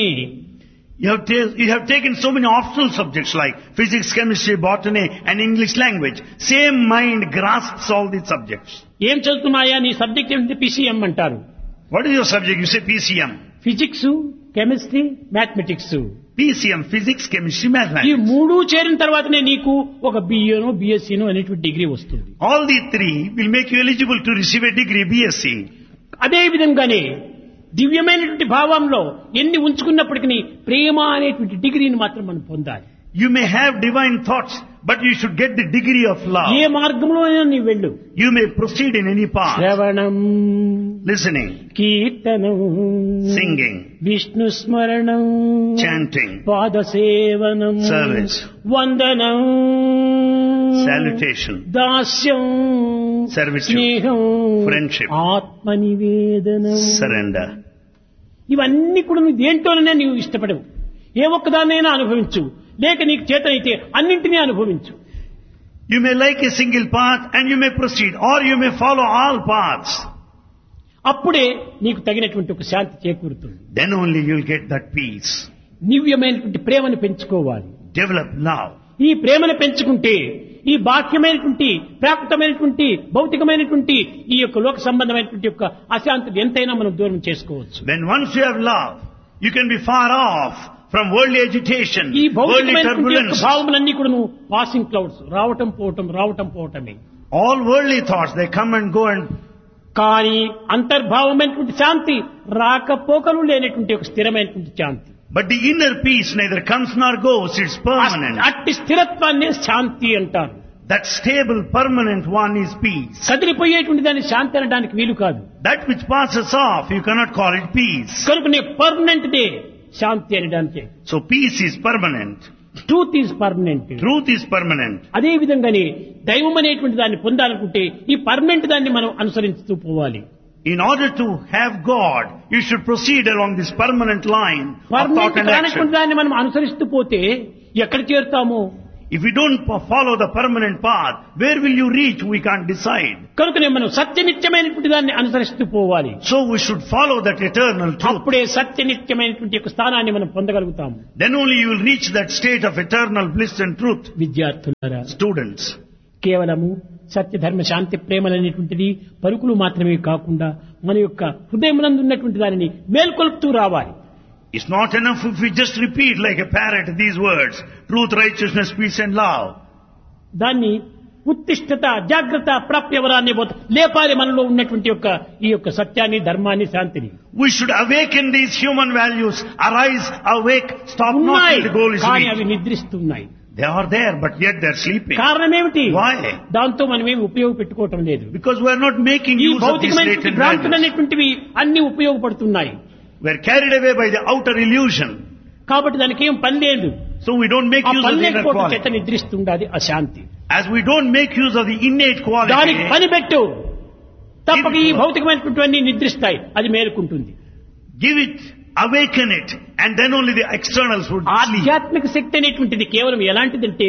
You have taken so many optional subjects like physics, chemistry, botany and English language. Same mind grasps all these subjects. ఏం చదువుతున్నాయా నీ సబ్జెక్ట్ ఏమిటి? PCM అంటారు. What is your subject? You say PCM. Physics, chemistry, mathematics. PCM, physics, chemistry, ఈ mathematics. మూడు చేరిన తర్వాతనే నీకు ఒక BAనో BScనో అనేటువంటి డిగ్రీ వస్తుంది. All the three will make you eligible to receive a degree, BSc. అదే విధంగానే దివ్యమైనటువంటి భావంలో ఎన్ని ఉంచుకున్నప్పటికీ ప్రేమ అనేటువంటి డిగ్రీని మాత్రం మనం పొందాలి. You may have divine thoughts, but you should get the degree of love. ఏ మార్గంలో అయినా నీ వెళ్ళు. You may proceed in any path. శ్రవణం, Listening, కీర్తనం, singing, విష్ణు స్మరణం, chanting, పాదసేవనం, service, వందనం, salutation, దాస్యం, servitude, స్నేహం, friendship, ఆత్మనివేదనం. surrender. ఇవన్నీ కూడా నువ్వు దేంట్లోనే నీవు ఇష్టపడవు. ఏ ఒక్కదాన్నైనా అనుభవించు, లేక నీకు చేతనైతే అన్నింటినీ అనుభవించు. You may like a single path and you may proceed, or you may follow all paths. అప్పుడే నీకు తగినటువంటి ఒక శాంతి చేకూరుతుంది. Then only you'll get that peace. దివ్యమైనటువంటి ప్రేమను పెంచుకోవాలి. Develop love. ఈ ప్రేమను పెంచుకుంటే ఈ బాహ్యమైనటువంటి ప్రాకృతమైనటువంటి భౌతికమైనటువంటి ఈ యొక్క లోక సంబంధమైనటువంటి యొక్క అశాంతిని ఎంతైనా మనం దూరం చేసుకోవచ్చు. When once you have love, you can be far off from worldly agitation, ఈ worldly భౌతికమైనటువంటి యొక్క turbulence. భావములన్నీ కూడా పాసింగ్ క్లౌడ్స్, రావటం పోవటం రావటం పోవటమే. All worldly thoughts, they come and go, and కానీ అంతర్భావమైనటువంటి శాంతి రాకపోకలు లేనటువంటి ఒక స్థిరమైనటువంటి శాంతి. but the inner peace neither comes nor goes, it's permanent. అట్టి స్థిరత్వాన్ని శాంతి అంటారు. That stable, permanent one is peace. కదిలిపోయేటువంటి దాన్ని శాంతి అనడానికి వీలు కాదు. That which passes off, you cannot call it peace. కనుక పర్మనెంట్ దే శాంతి అనడానికి. So peace is permanent. Truth is permanent. Truth is permanent. అదే విధంగానే దైవం అనేటువంటి దాన్ని పొందాలనుకుంటే ఈ పర్మనెంట్ దాన్ని మనం అనుసరిస్తూ పోవాలి. In order to have God, you should proceed along this permanent line of thought permanent and కానటువంటి action. దాన్ని మనం అనుసరిస్తూ పోతే ఎక్కడ చేరుతామో. If you don't follow the permanent path, where will you reach? We can't decide. కనుకనే మనం సత్యనిత్యమైనటువంటి దాన్ని అనుసరిస్తూ పోవాలి. So we should follow that eternal truth. అప్పుడే సత్యనిత్యమైనటువంటి యొక్క స్థానాన్ని మనం పొందగలుగుతాము. Then only you will reach that state of eternal bliss and truth. విద్యార్థులారా, Students, కేవలము సత్య ధర్మ శాంతి ప్రేమలనేటువంటిది పలుకులు మాత్రమే కాకుండా మన యొక్క హృదయమునందు ఉన్నటువంటి దానిని మేల్కొల్పుతూ రావాలి. it's not enough if we just repeat like a parrot these words: truth, righteousness, peace and love. దాన్ని ఉత్తిష్టత, జాగ్రత్త, ప్రాప్యవరాన్ని లేపాలి మనలో ఉన్నటువంటి యొక్క ఈ యొక్క సత్యాన్ని, ధర్మాన్ని, శాంతిని. We should awaken these human values. Arise, awake, stop not ఉన్నాయి, till the goal is కానీ అవి reached. నిద్రిస్తున్నాయి. They are there, but yet they are sleeping. కారణం ఏమిటి? Why? దాంతో మనం ఏమి ఉపయోగపెట్టుకోవటం లేదు. Because we are not making ఈ use of these భౌతికమైనటువంటి latent భ్రాంతులు values. అనేటువంటివి అన్ని ఉపయోగపడుతున్నాయి. We are carried away by the outer illusion. కాబట్టి దానికి ఏం పని లేదు. So we don't make ఆ use of పని the inner లేకపోతే చేత quality. నిద్రిస్తుండాలి అశాంతి. As we don't make use of the innate దానికి quality, పని పెట్టు, తప్పక ఈ Give it- భౌతికమైనటువంటివన్నీ నిద్రిస్తాయి, అది మేలుకుంటుంది. give it, awaken it, and then only the externals would sleep. ఆధ్యాత్మిక శక్తి అనేటువంటిది కేవలం ఎలాంటిదంటే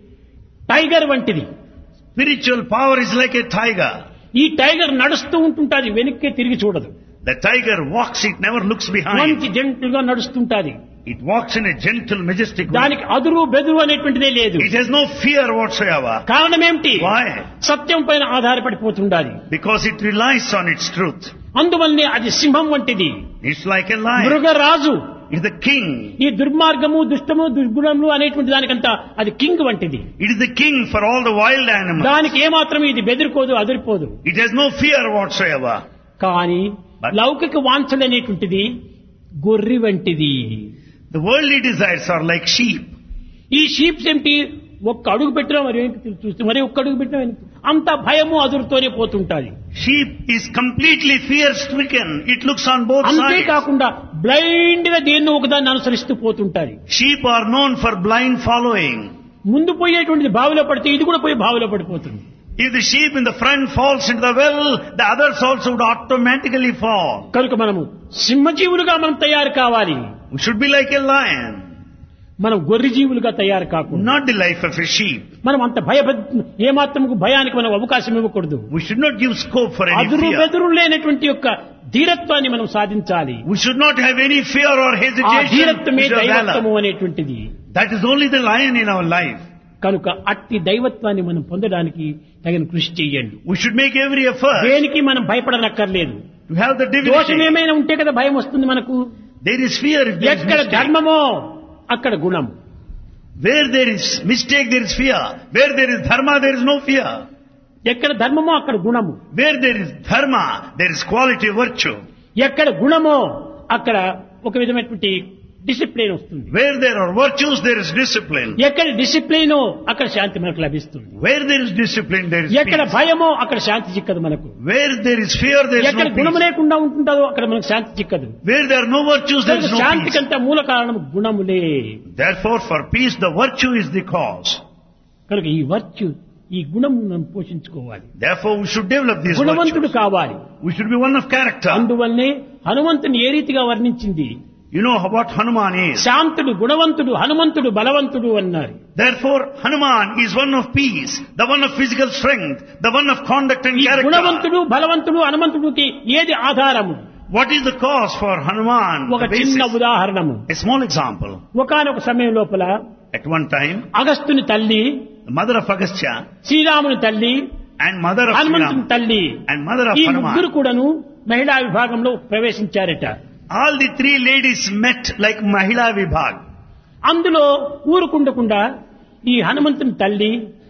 టైగర్ వంటిది. Spiritual power is like a tiger. ఈ టైగర్ నడుస్తూ ఉంటుంటాది, వెనక్కే తిరిగి చూడదు. The tiger walks, it never looks behind. మంచి జంతువుగా నడుస్తుంటాది. It walks in a gentle, majestic way. దానికి అదురు బెదురు అనేటువంటిదే లేదు. It has no fear whatsoever. కారణం ఏమిటి? Why? సత్యం పైన ఆధారపడిపోతుండాలి. Because it relies on its truth. అందువల్లనే అది సింహం వంటిది. It's like a lion. మృగరాజు. It's the king. ఈ దుర్మార్గము దుష్టము దుర్గుణములు అనేటువంటి దానికంతా అది కింగ్ వంటిది. It is the king for all the wild animals. దానికి ఏమాత్రం ఇది బెదిరిపోదు, అదిరిపోదు. It has no fear whatsoever. కానీ But- లౌకిక వాంఛలు అనేటువంటిది గొర్రె వంటిది. The worldly desires are like sheep. ఈ షీప్స్ ఏమిటి? ఒక్క అడుగు పెట్టినా మరి ఏంటి చూస్తే మరి ఒక్క అడుగు పెట్టినా అంత భయము అదురుతోనే పోతుంటాది. Sheep is completely fear-stricken. It looks on both sides. అంతేకాకుండా బ్లైండ్ గా దేన్నో ఒకదాన్ని అనుసరిస్తూ పోతుంటాది. Sheep are known for blind following. ముందు పోయేటువంటిది బావిలో పడితే ఇది కూడా పోయి బావిలో పడిపోతుంది. If the sheep in the front falls into the well, the others also would automatically fall. కనుక మనము సింహజీవులుగా మనం తయారు కావాలి. We should be like a lion, మనం గొర్రె జీవులుగా తయారు కాకుండా not the life of a sheep. మనం అంత ఏమాత్రము భయానికి మనం అవకాశం ఇవ్వకూడదు. We should not give scope for any అదురు fear. బెదురు లేనటువంటి యొక్క ధీరత్వాన్ని మనం సాధించాలి. We should not have any fear or ఆ hesitation. ధీరత్వమే which is valor. దైవత్వము అనేటువంటిది. That is only the lion in our life. కనుక అట్టి దైవత్వాన్ని మనం పొందడానికి తగిన కృషి చేయండి. We should make every effort దేనికి మనం భయపడనక్కర్లేదు. to have the దోషం divinity. ఏమైనా ఉంటే కదా భయం వస్తుంది మనకు. There is fear if there is ఎక్కడ mistake. ధర్మమో అక్కడ గుణం. Where there is mistake, there is fear. Where there is dharma, there is no fear. ఎక్కడ ధర్మమో అక్కడ గుణము. Where there is dharma, there is quality, virtue. ఎక్కడ గుణమో అక్కడ ఒక విధమైనటువంటి డిసిప్లిన్ వస్తుంది. Where there are virtues, there is discipline. ఎక్కడ discipline అక్కడ శాంతి మనకు లభిస్తుంది. Where there is discipline, there is ఎక్కడ peace. భయమో అక్కడ శాంతి చిక్కదు మనకు. Where there is fear, there is ఎక్కడ no గుణము peace. లేకుండా ఉంటుందో అక్కడ మనకు శాంతి చిక్కదు. Where there are no virtues, there is no peace. శాంతికంతా మూల కారణం గుణములే. Therefore, for peace, the virtue is the cause. కనుక ఈ వర్చ్యూ ఈ గుణం మనం పోషించుకోవాలి. Therefore, we should develop these గుణవంతుడు virtues. కావాలి. We should be one of character. అందువల్లనే హనుమంతుని ఏ రీతిగా వర్ణించింది? You know what Hanuman is. శాంతుడు గుణవంతుడు హనుమంతుడు బలవంతుడు అన్నారు. Therefore, Hanuman is one of peace, the one of physical strength, the one of conduct and ఈ character. గుణవంతుడు బలవంతుడు హనుమంతుడికి ఏది ఆధారము? What is the cause for Hanuman? ఒక The చిన్న basis. ఉదాహరణము. A small example. ఒకానొక సమయం లోపల At one time, అగస్త్యుని తల్లి, the mother of Agastya శ్రీరాముని తల్లి, and mother of హనుమంతుని Sriram తల్లి and mother of ఈ ముగ్గురు Hanuman, కూడాను మహిళా విభాగంలో ప్రవేశించారట. all the three ladies met like Mahila Vibhag. అందులో ఊరుకుండకుండా ఈ హనుమంతుని తల్లి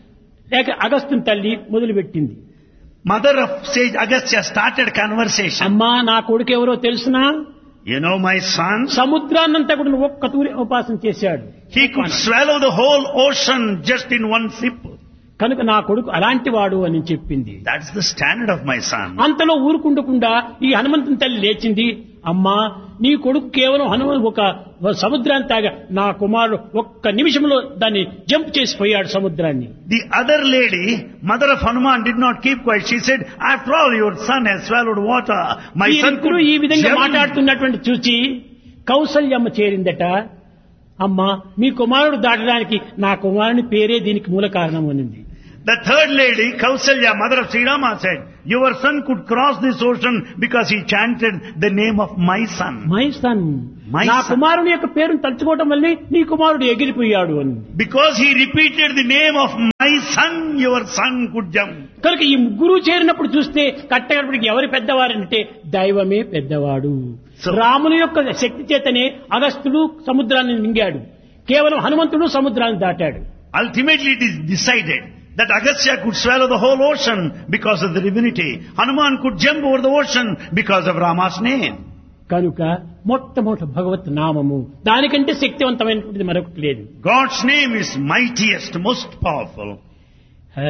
లేక అగస్త్యుని తల్లి మొదలుపెట్టింది. Mother of sage Agastya started conversation. అమ్మా నా కొడుకు ఎవరో తెలుసునా? You know my son? సముద్రాన్నంతా కూడా ఒక్క తూరి ఉపాసన చేశాడు. He could swallow the whole ocean just in one sip. కనుక నా కొడుకు అలాంటి వాడు అని చెప్పింది. That's the standard of my son. అంతలో ఊరుకుండకుండా ఈ హనుమంతుని తల్లి లేచింది. అమ్మా నీ కొడుకు కేవలం ఒక సముద్రాన్ని తాగా, నా కుమారుడు ఒక్క నిమిషంలో దాన్ని జంప్ చేసిపోయాడు సముద్రాన్ని. The other lady, mother of Hanuman, did not keep quiet. She said, after all, your son has swallowed water. My son could ఈ విధంగా jump. మాట్లాడుతున్నటువంటి చూసి కౌసల్యమ్మ చేరిందట. అమ్మా మీ కుమారుడు దాటడానికి నా కుమారుని పేరే దీనికి మూల కారణం అనింది. The third lady, Kausalya, mother of Sri Rama, said, your son could cross this ocean because he chanted the name of my son. My son, My నా son. కుమారుని యొక్క పేరును తలుచుకోవటం వల్లే నీ కుమారుడు ఎగిరిపోయాడు అని. Because he repeated the name of my son, your son could jump. కనుక ఈ ముగ్గురు చేరినప్పుడు చూస్తే కట్టగడపడికి ఎవరు పెద్దవారంటే దైవమే పెద్దవాడు. So- రాముని యొక్క శక్తి చేతనే అగస్త్యుడు సముద్రాన్ని మింగాడు, కేవలం హనుమంతుడు సముద్రాన్ని దాటాడు. Ultimately, it is decided that Agastya could swallow the whole ocean because of the divinity. Hanuman could jump over the ocean because of Rama's name. కనుక మొట్టమొదటి భగవత్ నామము, దానికంటే శక్తివంతమైనటువంటిది మరొకటి లేదు. God's name is mightiest, most powerful.